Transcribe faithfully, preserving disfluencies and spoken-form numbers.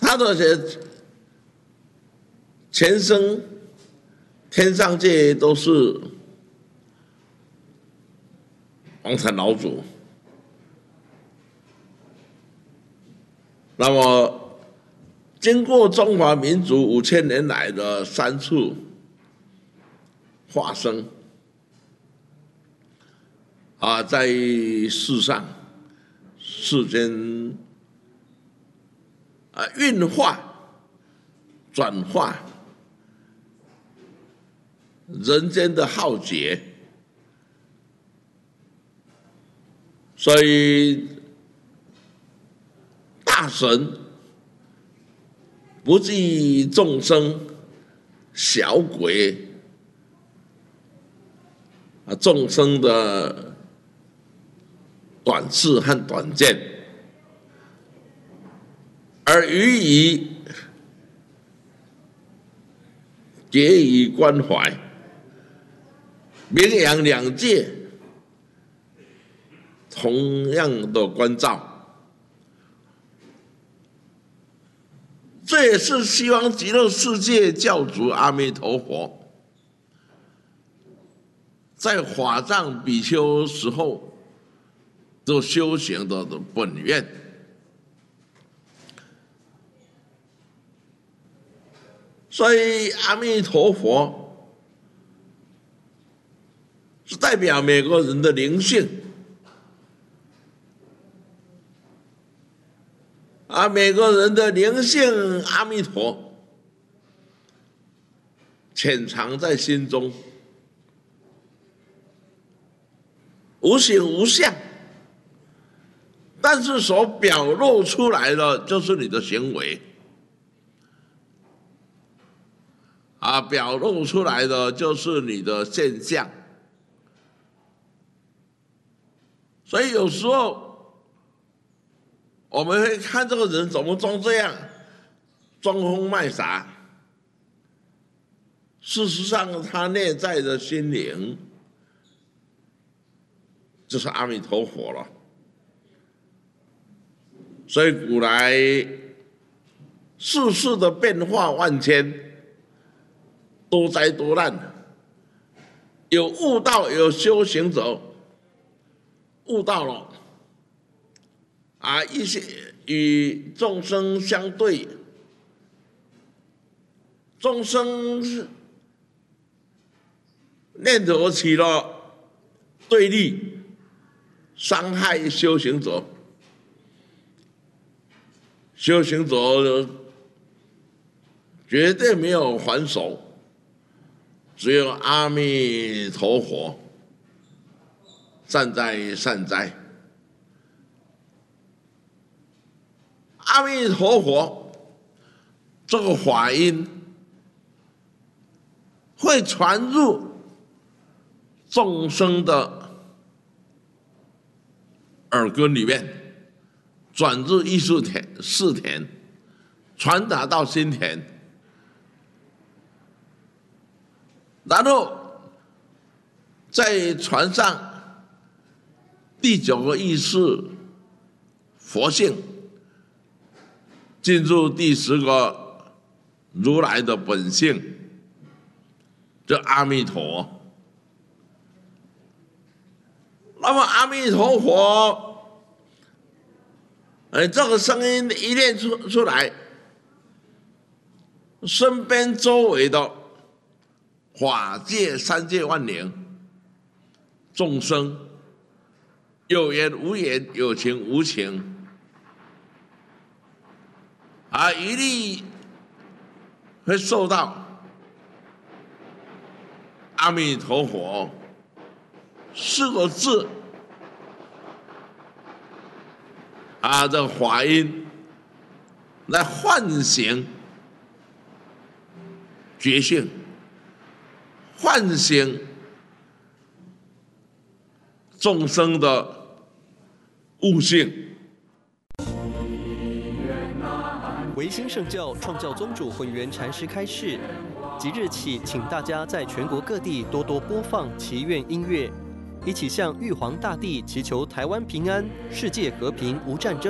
他的前生天上界都是王禅老祖，那么经过中华民族五千年来的三次化生，啊，在世上世间啊运化转化人间的浩劫，所以大神不计众生小鬼啊众生的短视和短见，而予以给予关怀，名扬两界同样的关照。这也是西方极乐世界教主阿弥陀佛在法藏比丘时候都修行的本愿。所以阿弥陀佛是代表每个人的灵性，啊，每个人的灵性阿弥陀潜藏在心中，无形无相，但是所表露出来的就是你的行为，啊，表露出来的就是你的现象。所以有时候我们会看这个人怎么装这样，装疯卖傻，事实上他内在的心灵就是阿弥陀佛了。所以古来世事的变化万千，多灾多难，有悟道有修行者悟到了啊，一些与众生相对，众生念头起了对立，伤害修行者，修行者绝对没有还手，只有阿弥陀佛善哉善哉。阿弥陀佛这个法音会传入众生的耳根里面，转入意识田识田，传达到心田，然后再传上第九个意识佛性，进入第十个如来的本性，这阿弥陀。那么阿弥陀佛，哎，这个声音一念出出来，身边周围的法界三界万灵众生，有缘无缘，有情无情，啊，一律会受到阿弥陀佛四个字啊的法音来唤醒觉性，唤醒众生的悟性。 维新圣教创教宗主混元禅师开示，即日起，请大家在全国各地多多播放祈愿音乐，一起向玉皇大帝祈求台湾平安、世界和平、无战争。